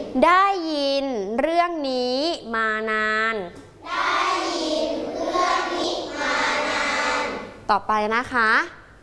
ได้ยินเรื่องนี้มานานได้ยินเรื่องนี้มานานต่อไปนะคะ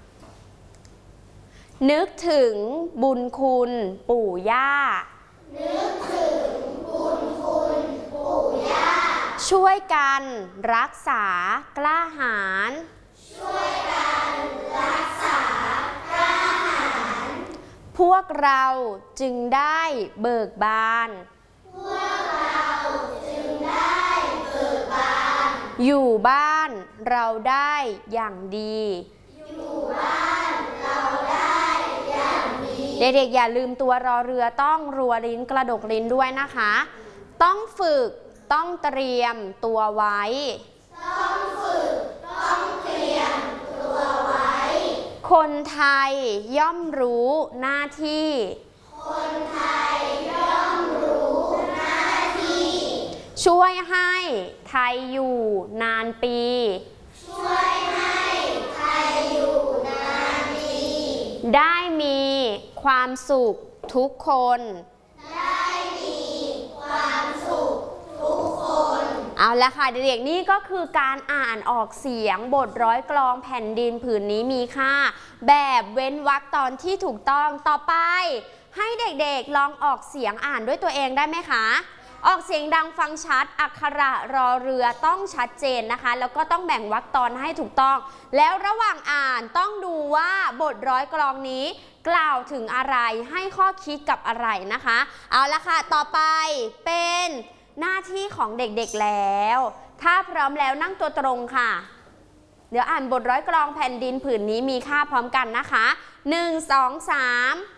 นึกถึงบุญคุณปู่ย่านึกถึงบุญคุณปู่ย่าช่วยกันรักษากล้าหาญช่วยกันรักษากล้าหาญพวกเราจึงได้เบิกบานพวกเราจึงได้เบิกบานอยู่บ้านเราได้อย่างดีอยู่บ้านเราได้อย่างดีเด็กๆอย่าลืมตัวรอเรือต้องรัวลิ้นกระดกลิ้นด้วยนะคะต้องฝึกต้องเตรียมตัวไว้ต้องฝึกต้องเตรียมตัวไว้คนไทยย่อมรู้หน้าที่คนไทยย่อมรู้หน้าที่ช่วยให้ไทยอยู่นานปีช่วยให้ไทยอยู่นานปีได้มีความสุขทุกคนได้มีความสุขทุกคนเอาละค่ะเด็กๆนี่ก็คือการอ่านออกเสียงบทร้อยกลองแผ่นดินผืนนี้มีค่าแบบเว้นวรรคตอนที่ถูกต้องต่อไปให้เด็กๆลองออกเสียงอ่านด้วยตัวเองได้ไหมคะออกเสียงดังฟังชัดอักขระรอเรือต้องชัดเจนนะคะแล้วก็ต้องแบ่งวรรคตอนให้ถูกต้องแล้วระหว่างอ่านต้องดูว่าบทร้อยกลองนี้กล่าวถึงอะไรให้ข้อคิดกับอะไรนะคะเอาละค่ะต่อไปเป็นหน้าที่ของเด็กๆแล้วถ้าพร้อมแล้วนั่งตัวตรงค่ะเดี๋ยวอ่านบทร้อยกลองแผ่นดินผืนนี้มีค่าพร้อมกันนะคะ1 2 3